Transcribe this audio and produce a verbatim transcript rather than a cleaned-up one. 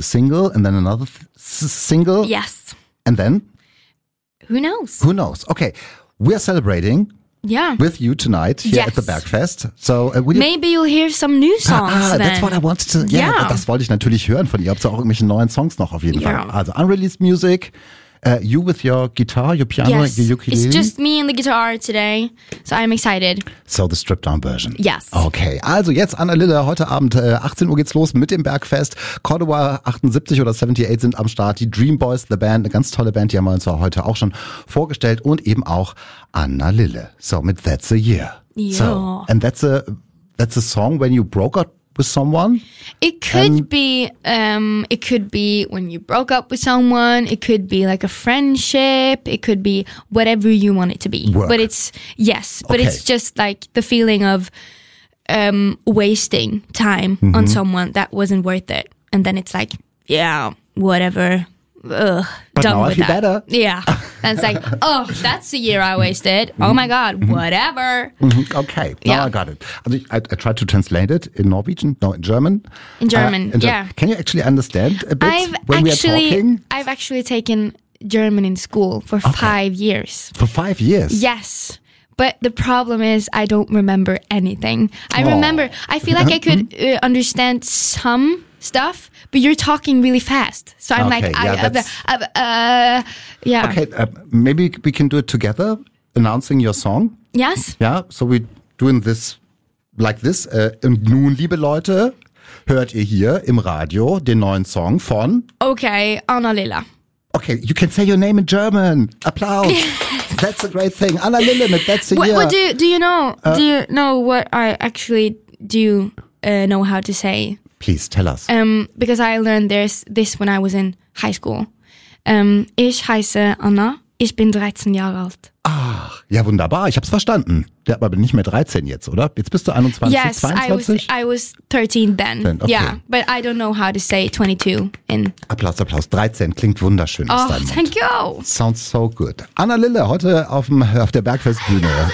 a single and then another th- single. Yes. And then? Who knows? Who knows? Okay. We're celebrating Yeah. with you tonight here Yes. at the Bergfest. So, uh, will you Maybe you'll hear some new songs Ah, then. that's what I wanted to. Ja, Ja. das wollte ich natürlich hören von ihr. Ob es auch irgendwelche neuen Songs noch auf jeden Ja. Fall. Also unreleased music, uh, you with your guitar, your piano, Yes. your ukulele. It's just me and the guitar today, so I'm excited. So the stripped down version. Yes. Okay, also jetzt Anna Lille, heute Abend äh, achtzehn Uhr geht's los mit dem Bergfest. Cordova achtundsiebzig oder achtundsiebzig sind am Start. Die Dream Boys, the Band, eine ganz tolle Band, die haben wir uns auch heute auch schon vorgestellt. Und eben auch Anna Lille. So mit That's a Year. Ja. So, and that's a, that's a song when you broke up with someone? It could And- be, um, it could be when you broke up with someone. It could be like a friendship. It could be whatever you want it to be. Work. But it's yes, but Okay. it's just like the feeling of um, wasting time Mm-hmm. on someone that wasn't worth it, and then it's like, yeah, whatever. Ugh, But done now I with feel that. better. Yeah, and it's like, oh, that's the year I wasted. Oh my god, whatever. Mhm, okay, now Yeah. I got it. Also ich, I, I tried to translate it in Norwegian, no, in German. In German, Uh, in Ger- yeah. Can you actually understand a bit I've when we are actually, talking? I've actually taken German in school for five years. For five years? Yes. But the problem is I don't remember anything. I Oh. remember, I feel like I could uh, understand some stuff, but you're talking really fast. So I'm Okay, like, yeah, I, uh, that's- uh, uh, yeah. Okay, uh, maybe we can do it together, announcing your song. Yes? Ja, so we doing this like this. Uh, und nun, liebe Leute, hört ihr hier im Radio den neuen Song von... Okay, Anna Lilla. Okay, you can say your name in German. Applaus. That's a great thing. Anna Lille mit That's a What, Year. what do, do you know? Uh, do you know what I actually do uh, know how to say? Please, tell us. Um, because I learned this, this when I was in high school. Um, ich heiße Anna, ich bin dreizehn Jahre alt. Ach, ja wunderbar, ich hab's verstanden. Der aber nicht mehr dreizehn jetzt, oder? Jetzt bist du einundzwanzig, Yes, I was zweiundzwanzig? I was thirteen then. Then, okay. Yeah, but I don't know how to say twenty-two in. Applaus, Applaus. dreizehn klingt wunderschön aus Oh, deinem Mund. thank you. Sounds so good. Anna Lille, heute auf, dem, auf der Bergfestbühne.